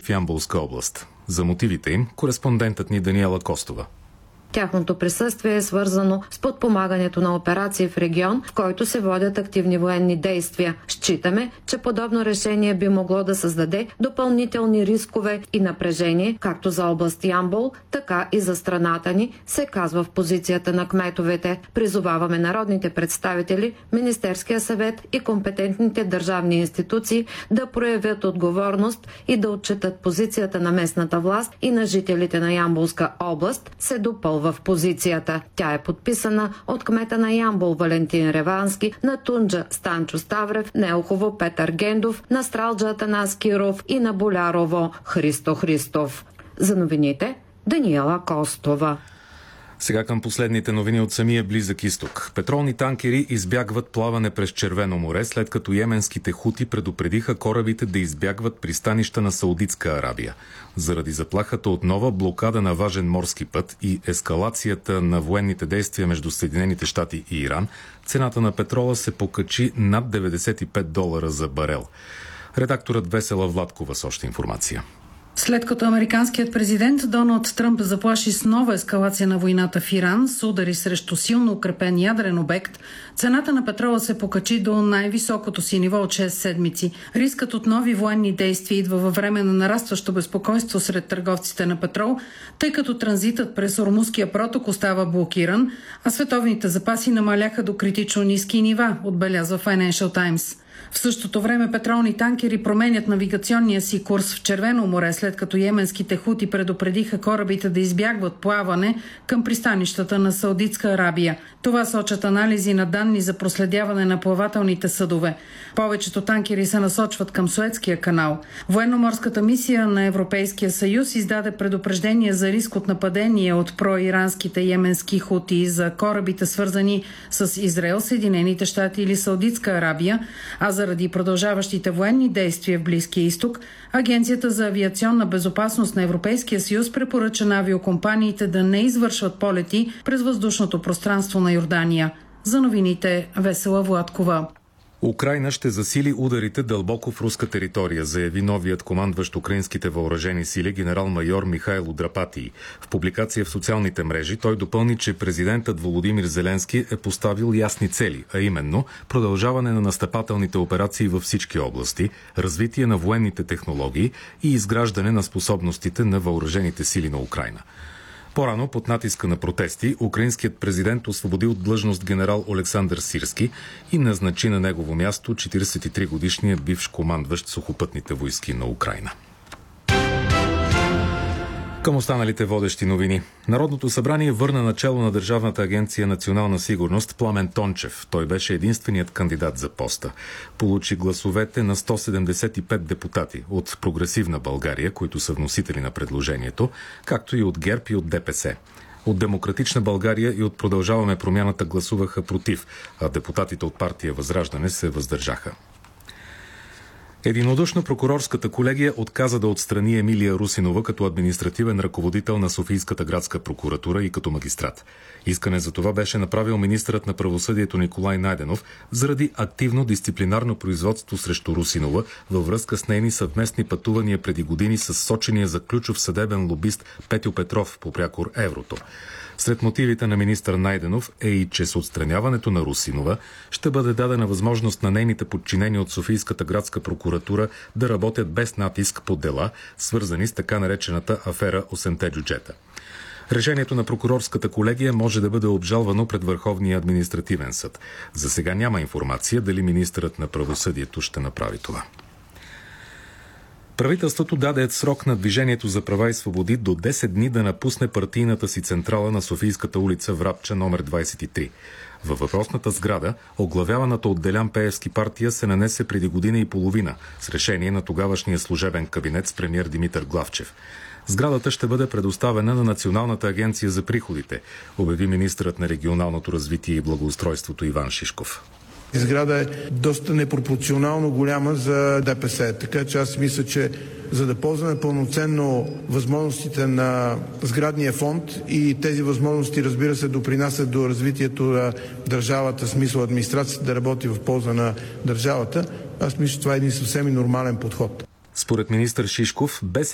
в Ямболска област. За мотивите им кореспондентът ни Даниела Костова. Тяхното присъствие е свързано с подпомагането на операции в регион, в който се водят активни военни действия. Считаме, че подобно решение би могло да създаде допълнителни рискове и напрежение, както за област Ямбол, така и за страната ни, се казва в позицията на кметовете. Призоваваме народните представители, Министерския съвет и компетентните държавни институции да проявят отговорност и да отчитат позицията на местната власт и на жителите на Ямболска област, се допълва в позицията. Тя е подписана от кмета на Ямбол Валентин Ревански, на Тунджа Станчо Ставрев, Неохово Петър Гендов, на Стралджа Атанас Киров и на Болярово Христо Христов. За новините Даниела Костова. Сега към последните новини от самия Близък изток. Петролни танкери избягват плаване през Червено море, след като йеменските хути предупредиха корабите да избягват пристанища на Саудитска Арабия. Заради заплахата от нова блокада на важен морски път и ескалацията на военните действия между Съединените щати и Иран, цената на петрола се покачи над $95 за барел. Редакторът Весела Владкова с още информация. След като американският президент Доналд Тръмп заплаши с нова ескалация на войната в Иран с удари срещу силно укрепен ядрен обект, цената на петрола се покачи до най-високото си ниво от 6 седмици. Рискът от нови военни действия идва във време на нарастващо безпокойство сред търговците на петрол, тъй като транзитът през Ормузския проток остава блокиран, а световните запаси намаляха до критично ниски нива, отбелязва Financial Times. В същото време петролни танкери променят навигационния си курс в Червено море, след като йеменските хути предупредиха корабите да избягват плаване към пристанищата на Саудитска Арабия. Това сочат анализи на данни за проследяване на плавателните съдове. Повечето танкери се насочват към Суецкия канал. Военноморската мисия на Европейския съюз издаде предупреждение за риск от нападение от проиранските йеменски хути за корабите, свързани с Израел, Съединените щати или Саудитска Арабия, а заради продължаващите военни действия в Близкия изток, Агенцията за авиационна безопасност на Европейския съюз препоръча на авиокомпаниите да не извършват полети през въздушното пространство на Йордания. За новините Весела Владкова. Украйна ще засили ударите дълбоко в руска територия, заяви новият командващ украинските въоръжени сили генерал-майор Михайло Драпатий. В публикация в социалните мрежи той допълни, че президентът Володимир Зеленски е поставил ясни цели, а именно продължаване на настъпателните операции във всички области, развитие на военните технологии и изграждане на способностите на въоръжените сили на Украйна. По-рано, под натиска на протести, украинският президент освободи от длъжност генерал Олександър Сирски и назначи на негово място 43-годишния бивш командващ сухопътните войски на Украйна. Към останалите водещи новини. Народното събрание върна начело на Държавната агенция Национална сигурност Пламен Тончев. Той беше единственият кандидат за поста. Получи гласовете на 175 депутати от Прогресивна България, които са вносители на предложението, както и от ГЕРБ и от ДПС. От Демократична България и от Продължаваме промяната гласуваха против, а депутатите от партия Възраждане се въздържаха. Единодушно прокурорската колегия отказа да отстрани Емилия Русинова като административен ръководител на Софийската градска прокуратура и като магистрат. Искане за това беше направил министърът на правосъдието Николай Найденов заради активно дисциплинарно производство срещу Русинова във връзка с нейни съвместни пътувания преди години с сочения за ключов съдебен лобист Петю Петров по прякор Еврото. Сред мотивите на министър Найденов е и, че с отстраняването на Русинова ще бъде дадена възможност на нейните подчинени от Софийската градска прокуратура да работят без натиск по дела, свързани с така наречената афера 8-те джуджета. Решението на прокурорската колегия може да бъде обжалвано пред Върховния административен съд. За сега няма информация дали министърът на правосъдието ще направи това. Правителството даде срок на Движението за права и свободи до 10 дни да напусне партийната си централа на Софийската улица Врабча номер 23. Във въпросната сграда оглавяваната от Делян Пеевски партия се нанесе преди година и половина с решение на тогавашния служебен кабинет с премиер Димитър Главчев. Сградата ще бъде предоставена на Националната агенция за приходите, обяви министърът на регионалното развитие и благоустройството Иван Шишков. Сграда е доста непропорционално голяма за ДПС, така че аз мисля, че за да ползваме пълноценно възможностите на сградния фонд и тези възможности, разбира се, допринасят до развитието на държавата, в смисъл администрацията да работи в полза на държавата, аз мисля, че това е един съвсем нормален подход. Според министър Шишков, без